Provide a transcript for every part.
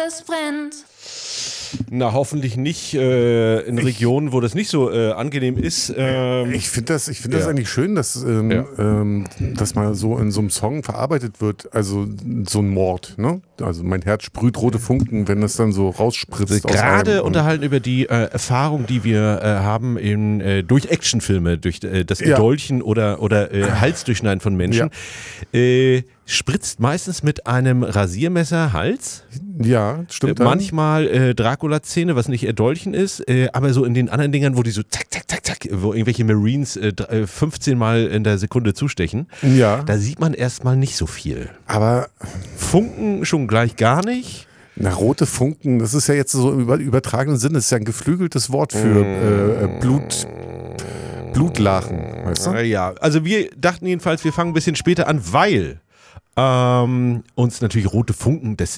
alles brennt. Na, hoffentlich nicht in Regionen, wo das nicht so angenehm ist. Ich finde das eigentlich schön, dass mal so in so einem Song verarbeitet wird, also so ein Mord, ne? Also mein Herz sprüht rote Funken, wenn das dann so rausspritzt. Gerade unterhalten über die Erfahrung, die wir haben durch Actionfilme, durch das Dolchen oder Halsdurchschneiden von Menschen. Ja. Spritzt meistens mit einem Rasiermesser Hals. Ja, stimmt. Manchmal Dracula-Szene, was nicht Erdolchen ist, aber so in den anderen Dingern, wo die so zack, zack, zack, zack, wo irgendwelche Marines 15 Mal in der Sekunde zustechen, da sieht man erstmal nicht so viel. Aber Funken schon gleich gar nicht. Na, rote Funken, das ist ja jetzt so im übertragenen Sinne, das ist ja ein geflügeltes Wort für Blutlachen, weißt du? Ja, also wir dachten jedenfalls, wir fangen ein bisschen später an, weil uns natürlich rote Funken, das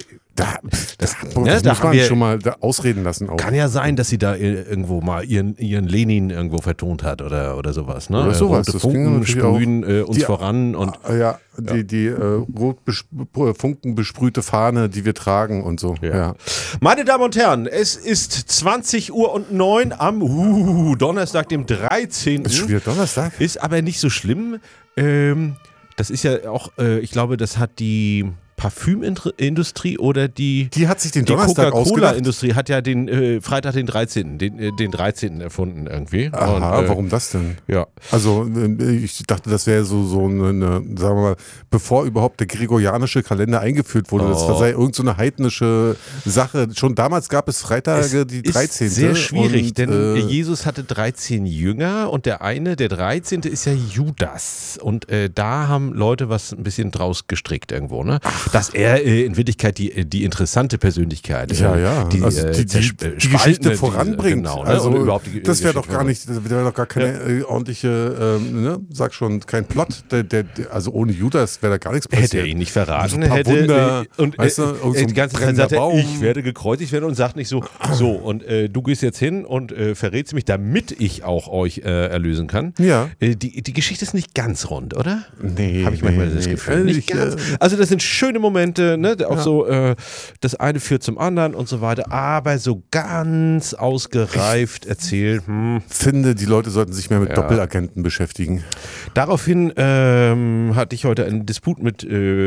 muss man schon mal ausreden lassen. Auch. Kann ja sein, dass sie da irgendwo mal ihren Lenin irgendwo vertont hat oder sowas. Ne? Oder sowas. Rote Funken sprühen uns voran. Und die rot Funken besprühte Fahne, die wir tragen und so. Ja. Meine Damen und Herren, es ist 20:09 am Donnerstag, dem 13. Ist schon wieder Donnerstag? Ist aber nicht so schlimm. Das ist ja auch, ich glaube, das hat die Parfümindustrie oder die hat sich den Donnerstag Coca-Cola-Industrie hat ja den Freitag den 13. Den 13. erfunden irgendwie. Aha, und, warum das denn? Ja. Also ich dachte, das wäre so eine, sagen wir mal, bevor überhaupt der gregorianische Kalender eingeführt wurde, das sei irgend so eine heidnische Sache. Schon damals gab es Freitage, die 13. Ist sehr schwierig, denn Jesus hatte 13 Jünger und der 13. ist ja Judas. Und da haben Leute was ein bisschen draus gestrickt irgendwo, ne? Dass er in Wirklichkeit die interessante Persönlichkeit die Geschichte voranbringt. Genau, ne? Also überhaupt das wäre doch gar nicht, das wäre doch gar keine ordentliche, sag schon, kein Plot. Also ohne Judas wäre da gar nichts passiert. Hätte er ihn nicht verraten, so hätte Wunder, und die ganze Zeit sagt er, ich Baum. werde gekreuzigt werden und sagt nicht so und du gehst jetzt hin und verrätst mich, damit ich auch euch erlösen kann. Ja. Die Geschichte ist nicht ganz rund, oder? Nee. Habe ich manchmal das Gefühl. Nicht ganz. Also das sind schöne Momente, ne? Auch so, das eine führt zum anderen und so weiter, aber so ganz ausgereift erzählt. Finde, die Leute sollten sich mehr mit Doppelagenten beschäftigen. Daraufhin hatte ich heute einen Disput mit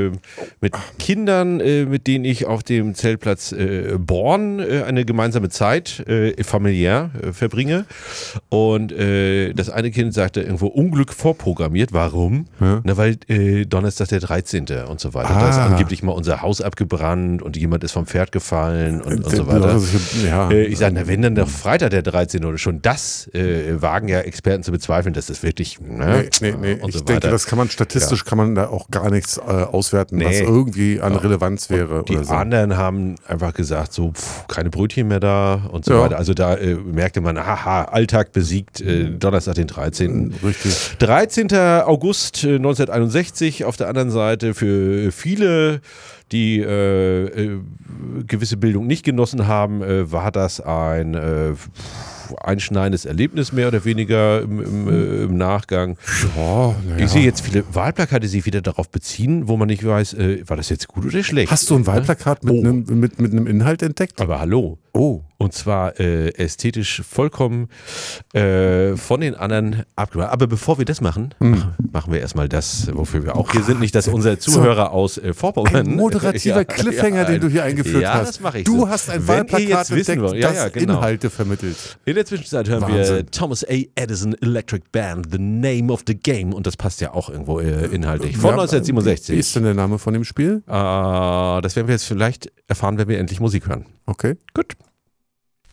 Kindern, mit denen ich auf dem Zeltplatz Born eine gemeinsame Zeit familiär verbringe. Und das eine Kind sagte irgendwo Unglück vorprogrammiert. Warum? Ja. Na, weil Donnerstag der 13. und so weiter. Da ist angeblich mal unser Haus abgebrannt und jemand ist vom Pferd gefallen und so weiter. Ich sage, na, wenn dann doch Freitag der 13. oder schon das wagen ja Experten zu bezweifeln, dass das wirklich Nee. Und ich so denke, weiter. das kann man statistisch kann man da auch gar nichts auswerten, was irgendwie an Relevanz wäre. Die oder so. anderen haben einfach gesagt, so keine Brötchen mehr da und so weiter. Also da merkte man, Alltag besiegt, Donnerstag den 13. Richtig. 13. August 1961, auf der anderen Seite für viele, die gewisse Bildung nicht genossen haben, war das ein einschneidendes Erlebnis mehr oder weniger im Nachgang. Ja. Ich sehe jetzt viele Wahlplakate, die sich wieder darauf beziehen, wo man nicht weiß, war das jetzt gut oder schlecht? Hast du ein Wahlplakat mit einem Inhalt entdeckt? Aber hallo. Oh. Und zwar ästhetisch vollkommen von den anderen abgemacht. Aber bevor wir das machen, machen wir erstmal das, wofür wir auch hier sind. Nicht, dass unsere Zuhörer aus Vorpommern... Ein moderativer Cliffhanger, den du hier eingeführt hast. Ja, das mache ich Du so. hast ein Wenn ihr Wahlplakat jetzt wissen entdeckt, wollt. das Genau. Inhalte vermittelt. In der Zwischenzeit hören wir Thomas A. Edison Electric Band, The Name of the Game. Und das passt ja auch irgendwo inhaltlich. Von 1967. Wie ist denn der Name von dem Spiel? Das werden wir jetzt vielleicht erfahren, wenn wir endlich Musik hören. Okay. Gut.